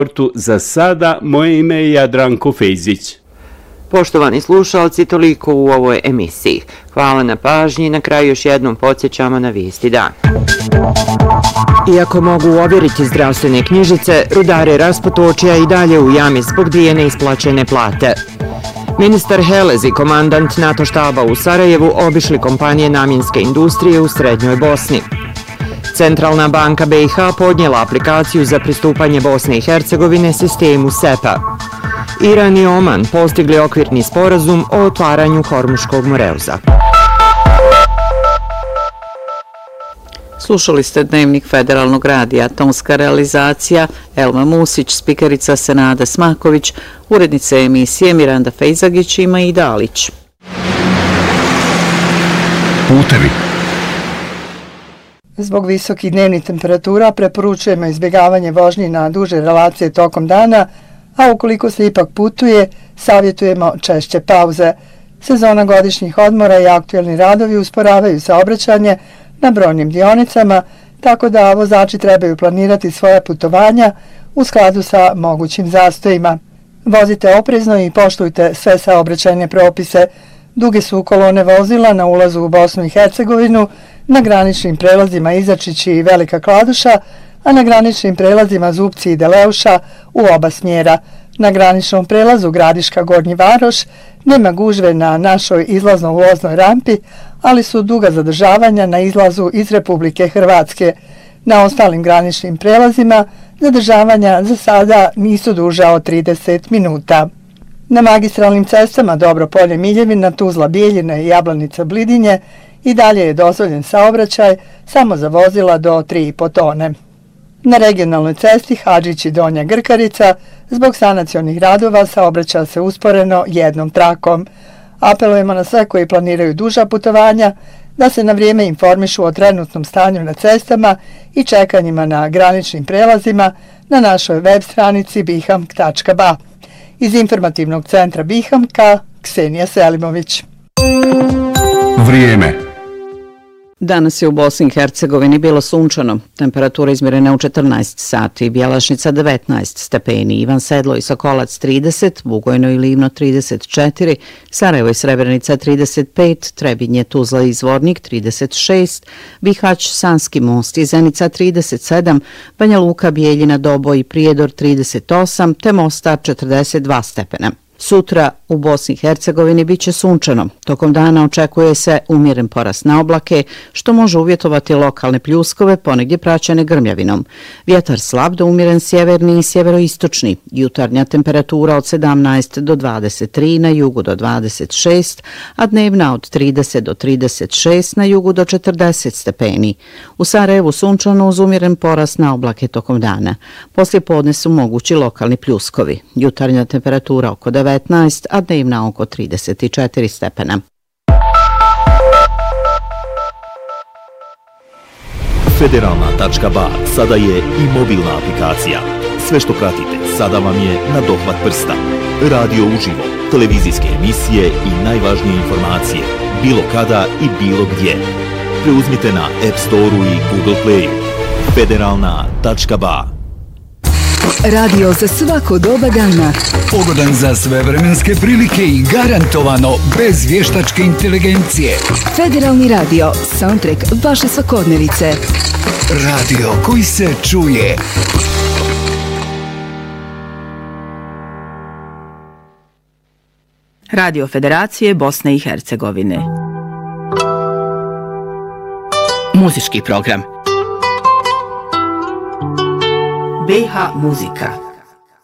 Za sada moje ime je Jadranko Fejzić. Poštovani slušalci, toliko u ovoj emisiji. Hvala na pažnji i na kraju još jednom podsjećamo na vijesti dana. Iako mogu ovjeriti zdravstvene knjižice, rudare Rasputočija i dalje u jami zbog 2 neisplaćene plate. Ministar Helez i komandant NATO štaba u Sarajevu obišli kompanije namjenske industrije u Srednjoj Bosni. Centralna banka BiH podnijela aplikaciju za pristupanje Bosne i Hercegovine sistemu SEPA. Iran i Oman postigli okvirni sporazum o otvaranju Hormuškog moreuza. Slušali ste Dnevnik Federalnog radija, tonska realizacija Elma Musić, spikerica Senada Smaković, urednice emisije Miranda Fejzagić i Maji Dalić. Putevi. Zbog visokih dnevnih temperatura preporučujemo izbjegavanje vožnji na duže relacije tokom dana, a ukoliko se ipak putuje, savjetujemo češće pauze. Sezona godišnjih odmora i aktuelni radovi usporavaju saobraćanje na brojnim dionicama, tako da vozači trebaju planirati svoja putovanja u skladu sa mogućim zastojima. Vozite oprezno i poštujte sve saobraćajne propise. Duge su kolone vozila na ulazu u Bosnu i Hercegovinu, na graničnim prelazima Izačić i Velika Kladuša, a na graničnim prelazima Zupci i Deleuša u oba smjera. Na graničnom prelazu Gradiška Gornji Varoš nema gužve na našoj izlazno-uloznoj rampi, ali su duga zadržavanja na izlazu iz Republike Hrvatske. Na ostalim graničnim prelazima zadržavanja za sada nisu duža od 30 minuta. Na magistralnim cestama Dobropolje Miljevina, Tuzla Bijeljina i Jablanica Blidinje i dalje je dozvoljen saobraćaj samo za vozila do 3,5 tone. Na regionalnoj cesti Hadžić i Donja Grkarica zbog sanacionih radova saobraća se usporeno jednom trakom. Apelujemo na sve koji planiraju duža putovanja da se na vrijeme informišu o trenutnom stanju na cestama i čekanjima na graničnim prelazima na našoj web stranici biham.ba. Iz informativnog centra Bihamka, Ksenija Selimović. Vrijeme. Danas je u Bosni i Hercegovini bilo sunčano. Temperatura izmjerena u 14 sati, Bjelašnica 19 stepeni, Ivan Sedlo i Sokolac 30, Bugojno i Livno 34, Sarajevo i Srebrenica 35, Trebinje, Tuzla i Zvornik 36, Bihać, Sanski Most i Zenica 37, Banja Luka, Bijeljina, Doboj i Prijedor 38, te Mostar 42 stepena. Sutra u Bosni i Hercegovini bit će sunčano. Tokom dana očekuje se umjeren porast na oblake, što može uvjetovati lokalne pljuskove, ponegdje praćene grmljavinom. Vjetar slab do umjeren sjeverni i sjeveroistočni. Jutarnja temperatura od 17 do 23, na jugu do 26, a dnevna od 30 do 36, na jugu do 40 stepeni. U Sarajevu sunčano uz umjeren porast na oblake tokom dana. Poslije podne su mogući lokalni pljuskovi. Jutarnja temperatura oko 19, a dnevna oko 34 stepena. Federalna.ba sada je i mobilna aplikacija. Sve što pratite sada vam je na dohvat prsta. Radio uživo, televizijske emisije i najvažnije informacije, bilo kada i bilo gdje. Preuzmite na App Store-u i Google Playu. Federalna.ba. Radio za svako doba dana. Pogodan za sve vremenske prilike i garantovano bez vještačke inteligencije. Federalni radio, soundtrack vaše svakodnevice. Radio koji se čuje. Radio Federacije Bosne i Hercegovine. Muzički program. BiH muzika.